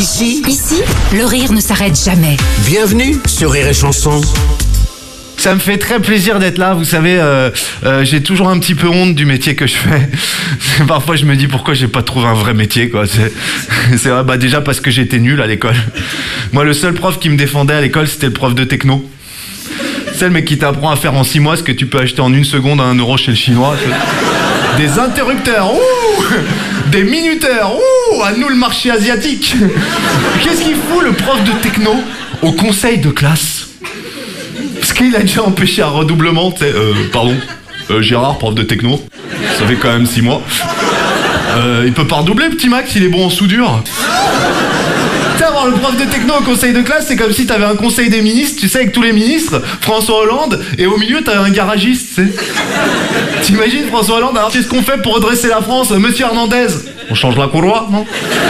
Ici, le rire ne s'arrête jamais. bienvenue sur Rire et Chanson. Ça me fait très plaisir d'être là, vous savez, j'ai toujours un petit peu honte du métier que je fais. Parfois je me dis pourquoi j'ai pas trouvé un vrai métier, quoi. C'est vrai, bah déjà parce que j'étais nul à l'école. Moi le seul prof qui me défendait à l'école c'était le prof de techno. C'est le mec qui t'apprend à faire en 6 mois ce que tu peux acheter en 1 seconde à 1 euro chez le chinois. Des interrupteurs, ouh, des minuteurs, ouh, à nous le marché asiatique. Qu'est-ce qu'il fout le prof de techno au conseil de classe? Parce qu'il a déjà empêché un redoublement, tu sais, pardon, Gérard, prof de techno, ça fait quand même 6 mois. Il peut pas redoubler, petit Max, il est bon en soudure. Tu sais, avoir le prof de techno au conseil de classe, c'est comme si t'avais un conseil des ministres, tu sais, avec tous les ministres, François Hollande, et au milieu t'avais un garagiste, tu sais. T'imagines François Hollande, alors qu'est-ce qu'on fait pour redresser la France? Monsieur Hernandez, on change la courroie, non?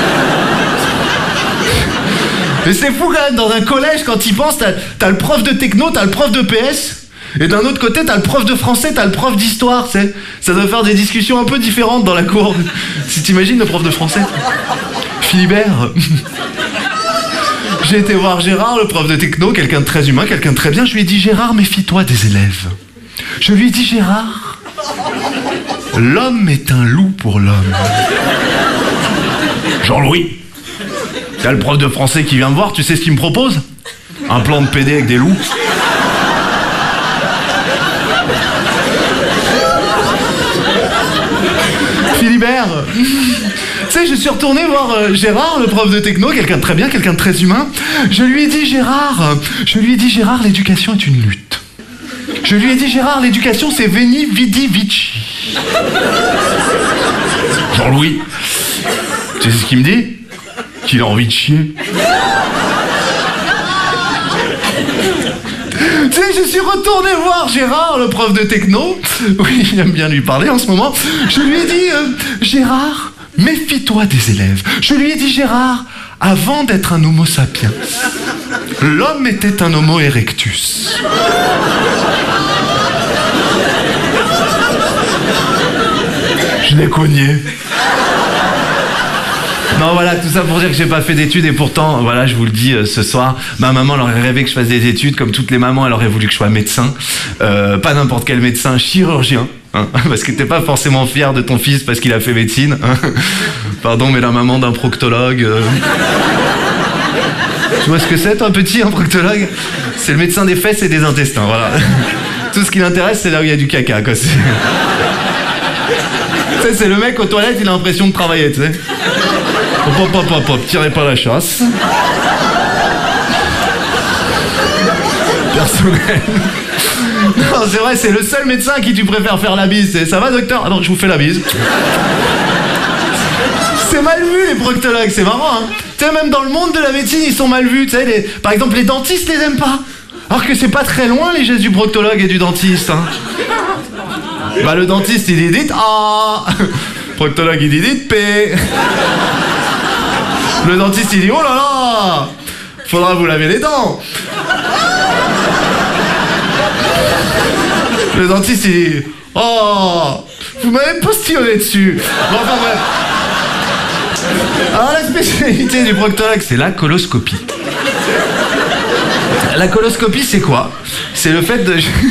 Mais c'est fou quand même, dans un collège, quand t'y penses, t'as le prof de techno, t'as le prof de PS, et d'un autre côté, t'as le prof de français, t'as le prof d'histoire, tu sais. Ça doit faire des discussions un peu différentes dans la cour. Si t'imagines le prof de français, Philibert. J'ai été voir Gérard, le prof de techno, quelqu'un de très humain, quelqu'un de très bien. Je lui ai dit, Gérard, méfie-toi des élèves. Je lui ai dit, Gérard, l'homme est un loup pour l'homme. Jean-Louis. Il y a le prof de français qui vient me voir, tu sais ce qu'il me propose? Un plan de PD avec des loups. Philibert. Tu sais, je suis retourné voir Gérard, le prof de techno, quelqu'un de très bien, quelqu'un de très humain. Je lui ai dit, Gérard, l'éducation est une lutte. Je lui ai dit, Gérard, l'éducation c'est veni, vidi, vici. Jean-Louis. Tu sais ce qu'il me dit? Qu'il a envie de chier. Tu sais, je suis retourné voir Gérard, le prof de techno. Oui, j'aime bien lui parler en ce moment. Je lui ai dit, Gérard, méfie-toi des élèves. Je lui ai dit, Gérard, avant d'être un homo sapiens, l'homme était un homo erectus. Je l'ai cogné. Non, voilà, tout ça pour dire que j'ai pas fait d'études et pourtant, voilà, je vous le dis ce soir, ma maman, elle aurait rêvé que je fasse des études, comme toutes les mamans, elle aurait voulu que je sois médecin. Pas n'importe quel médecin, chirurgien, hein, parce que t'es pas forcément fier de ton fils parce qu'il a fait médecine. Hein. Pardon, mais la maman d'un proctologue... Tu vois ce que c'est, toi, petit, un proctologue? C'est le médecin des fesses et des intestins, voilà. Tout ce qui l'intéresse, c'est là où il y a du caca, quoi. Tu sais, c'est le mec aux toilettes, il a l'impression de travailler, tu sais. Hop, tirez pas la chasse. Personnel. Non, c'est vrai, c'est le seul médecin à qui tu préfères faire la bise. Ça va, docteur? Ah non, je vous fais la bise. C'est mal vu, les proctologues, c'est marrant, hein. Tu sais, même dans le monde de la médecine, ils sont mal vus, tu sais. Par exemple, les dentistes les aiment pas. Alors que c'est pas très loin, les gestes du proctologue et du dentiste, hein. Bah, le dentiste, il dit A. Proctologue, il dit P. Le dentiste, il dit oh là là, faudra vous laver les dents. Le dentiste, il dit oh, vous m'avez postillonné dessus. Bon, enfin bref. Alors la spécialité du proctologue, c'est la coloscopie. La coloscopie, c'est quoi? C'est le fait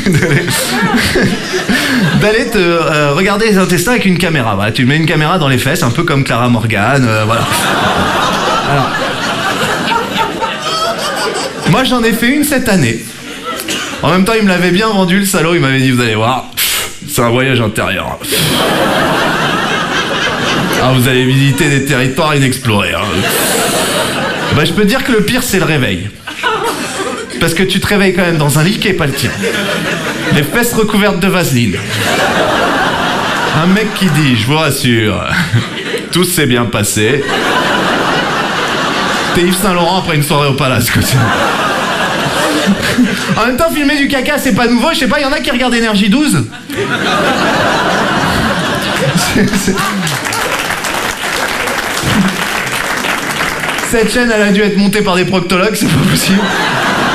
d'aller te regarder les intestins avec une caméra. Voilà, tu mets une caméra dans les fesses, un peu comme Clara Morgan, voilà. Alors, moi j'en ai fait une cette année. En même temps, il me l'avait bien vendu, le salaud. Il m'avait dit, vous allez voir, c'est un voyage intérieur. Ah, vous allez visiter des territoires inexplorés. Hein. Bah, je peux te dire que le pire, c'est le réveil. Parce que tu te réveilles quand même dans un lit qui est pas le tien. Les fesses recouvertes de vaseline. Un mec qui dit, je vous rassure, tout s'est bien passé. T'es Yves Saint-Laurent après une soirée au Palace, quoi. En même temps, filmer du caca, c'est pas nouveau. Je sais pas, il y en a qui regardent Énergie 12. Cette chaîne, elle a dû être montée par des proctologues, c'est pas possible.